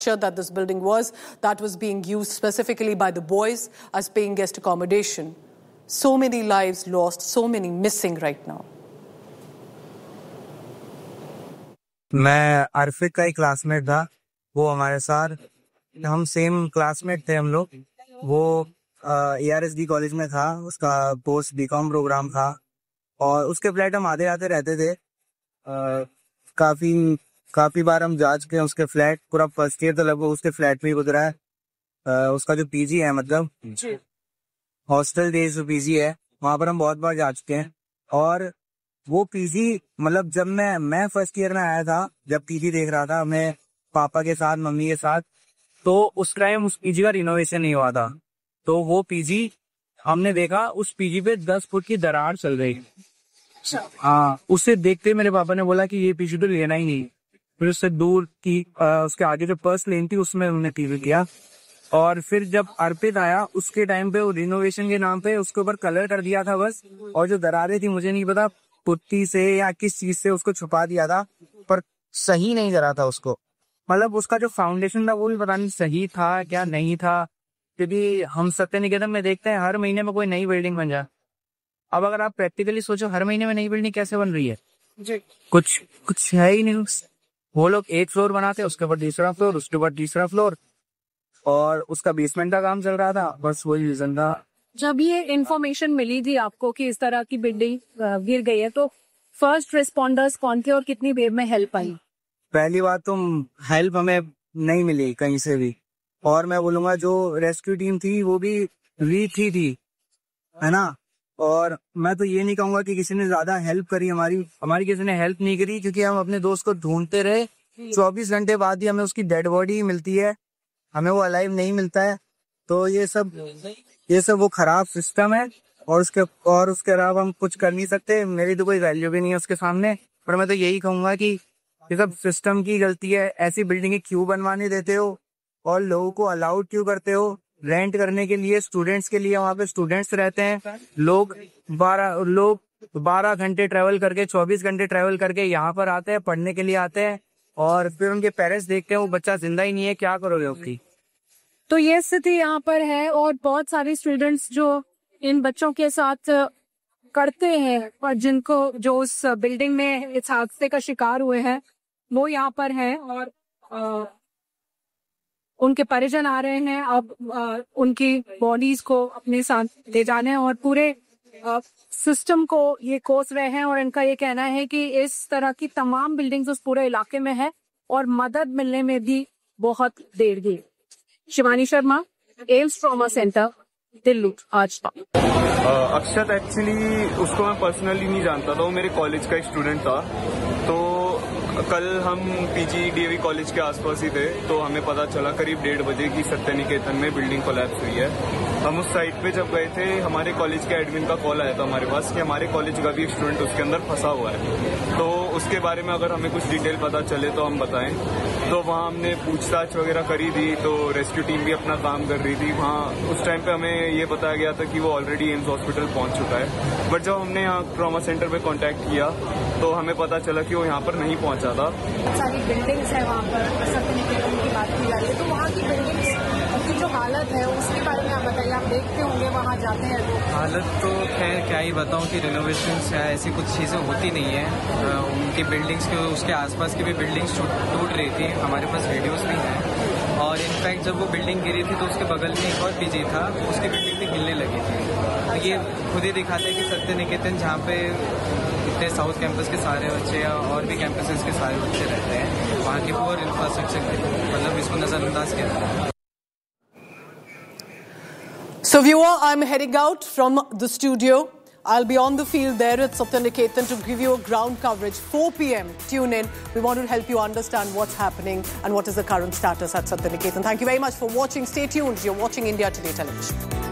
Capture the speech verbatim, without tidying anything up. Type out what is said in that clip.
that this building was, that was being used specifically by the boys as paying guest accommodation. So many lives lost, so many missing right now. मैं अर्फिक का ही classmate था, वो हमारे साथ, हम same classmate थे हम लोग। वो A R S D college में था, उसका पोस्ट बी कॉम प्रोग्राम था और उसके फ्लैट हम आते आते रहते थे। आ, काफी काफी बार हम जा चुके हैं उसके फ्लैट, पूरा फर्स्ट ईयर तो लगभग उसके फ्लैट में ही गुजरा है। आ, उसका जो पीजी है, मतलब हॉस्टल डेज जो पीजी है, वहां पर हम बहुत बार जा चुके हैं। और वो पीजी, मतलब जब मैं मैं फर्स्ट ईयर में आया था, जब पीजी देख रहा था मैं पापा के साथ, मम्मी के साथ, तो उस टाइम उस पीजी का रिनोवेशन नहीं हुआ था। तो वो पीजी हमने देखा, उस पीजी पे दस फुट की दरार चल रही। हाँ, उसे देखते मेरे पापा ने बोला कि ये पीजी तो लेना ही नहीं। फिर उससे दूर की आ, उसके आगे जो पर्स लेन थी उसमें उन्होंने पीवी किया। और फिर जब अर्पित आया, उसके टाइम पे वो रिनोवेशन के नाम पे उसके ऊपर कलर कर दिया था बस, और जो दरारें थी मुझे नहीं पता पुट्टी से या किस चीज से उसको छुपा दिया था, पर सही नहीं करा था उसको। मतलब उसका जो फाउंडेशन था वो भी पता नहीं सही था क्या नहीं था, क्योंकि हम सत्य निकेतन में देखते हैं हर महीने में कोई नई बिल्डिंग बन जाए। अब अगर आप प्रैक्टिकली सोचो, हर महीने में नई बिल्डिंग कैसे बन रही है जी? कुछ कुछ है ही नहीं। वो लोग एक फ्लोर बनाते, उसके ऊपर तीसरा फ्लोर, उसके ऊपर तीसरा फ्लोर, और उसका बेसमेंट का काम चल रहा था, बस वही रीजन था। जब ये इन्फॉर्मेशन मिली थी आपको कि इस तरह की बिल्डिंग गिर गई है, तो फर्स्ट रिस्पॉन्डर्स कौन थे और कितनी देर में हेल्प आई? पहली बात तो हेल्प हमें नहीं मिली कहीं से भी, और मैं बोलूंगा जो रेस्क्यू टीम थी वो भी वीक थी थी है ना। और मैं तो ये नहीं कहूंगा कि किसी ने ज्यादा हेल्प करी, हमारी हमारी किसी ने हेल्प नहीं करी, क्योंकि हम अपने दोस्त को ढूंढते रहे। चौबीस घंटे बाद ही हमें उसकी डेड बॉडी मिलती है, हमें वो अलाइव नहीं मिलता है। तो ये सब ये सब वो खराब सिस्टम है, और उसके और उसके अलावा हम कुछ कर नहीं सकते। मेरी तो कोई वैल्यू भी नहीं है उसके सामने। पर मैं तो यही कहूंगा कि ये सब सिस्टम की गलती है। ऐसी बिल्डिंगें क्यों बनवाने देते हो और लोगों को अलाउड क्यों करते हो रेंट करने के लिए? स्टूडेंट्स के लिए वहाँ पे स्टूडेंट्स रहते हैं, लोग बारह लोग बारह घंटे ट्रेवल करके, चौबीस घंटे ट्रेवल करके यहाँ पर आते हैं, पढ़ने के लिए आते हैं, और फिर उनके पेरेंट्स देखते हैं वो बच्चा जिंदा ही नहीं है, क्या करोगे उसकी? तो ये स्थिति यहाँ पर है, और बहुत सारे स्टूडेंट्स जो इन बच्चों के साथ करते हैं और जिनको जो उस बिल्डिंग में इस हादसे का शिकार हुए हैं वो यहाँ पर हैं, और आ, उनके परिजन आ रहे हैं अब आ, उनकी बॉडीज को अपने साथ ले जाने, और पूरे आ, सिस्टम को ये कोस रहे हैं। और इनका ये कहना है कि इस तरह की तमाम बिल्डिंग्स उस पूरे इलाके में है और मदद मिलने में भी बहुत देर गई। Shivani Sharma, AIIMS trauma centre, Delhi, आज तक। अक्षत एक्चुअली उसको मैं पर्सनली नहीं जानता था, वो मेरे कॉलेज का एक स्टूडेंट था। तो कल हम पीजी डीएवी कॉलेज के आसपास ही थे, तो हमें पता चला करीब डेढ़ बजे की सत्य निकेतन में बिल्डिंग कोलैप्स हुई है। हम उस साइट पे जब गए थे, हमारे कॉलेज के एडमिन का कॉल आया था हमारे पास कि हमारे कॉलेज का भी एक स्टूडेंट उसके अंदर फंसा हुआ है। तो उसके बारे में अगर हमें कुछ डिटेल पता चले तो हम बताएं। तो वहाँ हमने पूछताछ वगैरह करी थी, तो रेस्क्यू टीम भी अपना काम कर रही थी। वहाँ उस टाइम पे हमें ये बताया गया था कि वो ऑलरेडी एम्स हॉस्पिटल पहुँच चुका है। बट जब हमने यहाँ ट्रॉमा सेंटर पे कांटेक्ट किया तो हमें पता चला कि वो यहाँ पर नहीं पहुँचा था। सारी बिल्डिंग्स है वहाँ पर, सत्य निकेतन की बात की जा रही है, तो वहाँ की बिल्डिंग्स की जो हालत है उसके बारे में आप बताइए। आप देखते होंगे वहाँ जाते हैं तो हालत तो खैर क्या ही बताऊँ कि रिनोवेशन या ऐसी कुछ चीज़ें होती नहीं है। उनकी बिल्डिंग्स के उसके आसपास की भी बिल्डिंग्स टूट रही थी, हमारे पास वीडियोस भी हैं। और इनफैक्ट जब वो बिल्डिंग गिरी थी तो उसके बगल में एक और पीजी था, उसकी बिल्डिंग भी गिरने लगी थी। तो ये खुद ही दिखाते हैं कि सत्य निकेतन जहाँ पे इतने साउथ कैंपस के सारे बच्चे या और भी कैंपसेस के सारे बच्चे रहते हैं, वहाँ की पूर इंफ्रास्ट्रक्चर मतलब इसको नज़रअंदाज किया जाता है। So viewer, I'm heading out from the studio. I'll be on the field there at Satya Niketan to give you a ground coverage. four p.m. Tune in. We want to help you understand what's happening and what is the current status at Satya Niketan. Thank you very much for watching. Stay tuned. You're watching India Today Television.